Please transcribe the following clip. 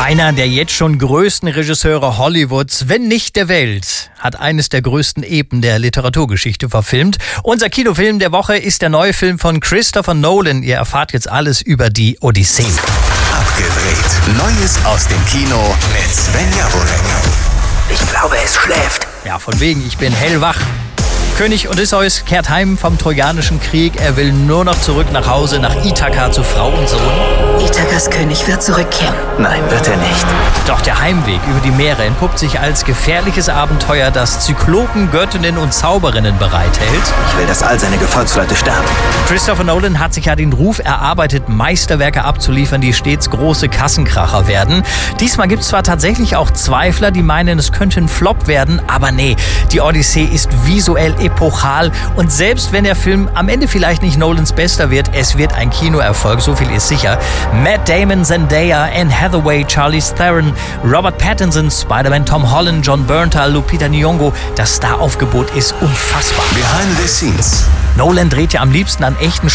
Einer der jetzt schon größten Regisseure Hollywoods, wenn nicht der Welt, hat eines der größten Epen der Literaturgeschichte verfilmt. Unser Kinofilm der Woche ist der neue Film von Christopher Nolan. Ihr erfahrt jetzt alles über die Odyssee. Abgedreht. Neues aus dem Kino mit Svenja Borek. Ich glaube, es schläft. Ja, von wegen, ich bin hellwach. König Odysseus kehrt heim vom Trojanischen Krieg. Er will nur noch zurück nach Hause, nach Ithaka zu Frau und Sohn. Ithakas König wird zurückkehren. Nein, wird er nicht. Doch der Heimweg über die Meere entpuppt sich als gefährliches Abenteuer, das Zyklopen, Göttinnen und Zauberinnen bereithält. Ich will, dass all seine Gefolgsleute sterben. Christopher Nolan hat sich ja den Ruf erarbeitet, Meisterwerke abzuliefern, die stets große Kassenkracher werden. Diesmal gibt es zwar tatsächlich auch Zweifler, die meinen, es könnte ein Flop werden, aber nee, die Odyssee ist visuell epochal und selbst wenn der Film am Ende vielleicht nicht Nolans bester wird, es wird ein Kinoerfolg, so viel ist sicher. Matt Damon, Zendaya, Anne Hathaway, Charlize Theron, Robert Pattinson, Spider-Man Tom Holland, John Bernthal, Lupita Nyong'o, das Staraufgebot ist unfassbar. Behind the Scenes. Nolan dreht ja am liebsten an echten